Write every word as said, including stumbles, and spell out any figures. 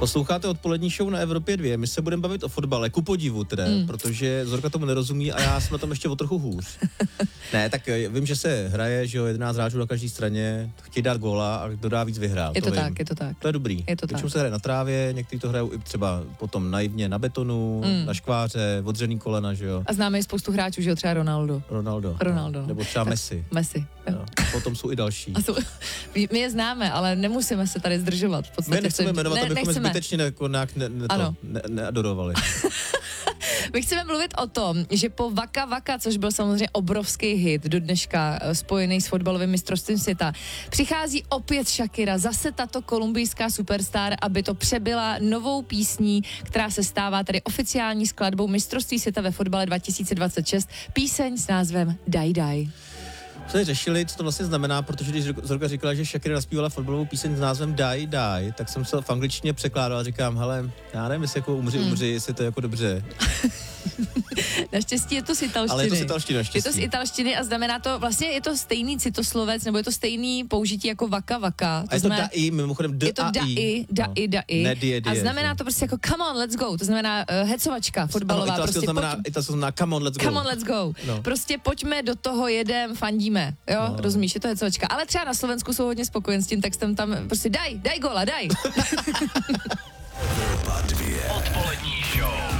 Posloucháte odpolední show na Evropě dva. My se budeme bavit o fotbale, ku podivu teda, mm. protože Zorka tomu nerozumí a já jsem na tom ještě o trochu hůř. Ne, tak vím, že se hraje, že jo, jedenáct hráčů na každé straně, chtějí dát góla a kdo dá víc vyhrál. Je to, to tak, je to tak. To je dobrý. Je to Většinou tak. se hraje na trávě, někteří to hrajou i třeba potom naivně na betonu, mm. na škváře, odřený kolena, že jo. A známe i spoustu hráčů, že jo, třeba Ronaldo. Ronaldo. Ronaldo. No. Nebo třeba tak, Messi. Messi. No. Potom jsou i další. A jsou, my je známe, ale nemusíme se tady zdržovat. V podstatě My nechceme jmenovat, ne, abychom nechceme. zbytečně ne, nějak ne, ne, to, ne, neadorovali. My chceme mluvit o tom, že po Waka Waka, což byl samozřejmě obrovský hit do dneška spojený s fotbalovým mistrovstvím světa, přichází opět Shakira, zase tato kolumbijská superstar, aby to přebyla novou písní, která se stává tedy oficiální skladbou mistrovství světa ve fotbale dva tisíce dvacet šest, píseň s názvem Daj Daj. Jsme řešili, co to vlastně znamená, protože když Zorka říkala, že Shakira naspívala fotbalovou píseň s názvem Die Die, tak jsem se v angličtině překládal a říkám, hele, já nevím, jestli jako umři, hmm. umři, jestli to je jako dobře. Naštěstí je to z italštiny. Ale je to z italštiny, naštěstí. Je to z italštiny a znamená to, vlastně je to stejný citoslovec, nebo je to stejný použití jako Waka Waka. A je to znamená, da-i, mimochodem d-a-i. Je to da-i, da-i, da-i. Ne, die, die, a znamená to prostě jako come on, let's go. To znamená uh, hecovačka fotbalová. Ano, prostě znamená, pojď, to znamená come on, let's go. Come on, let's go. No. Prostě pojďme do toho, jedem, fandíme. Jo, no. Rozumíš, je to hecovačka. Ale třeba na Slovensku jsou hodně spokojení s tím textem, tam prostě daj, daj gola, daj. Odpolední show.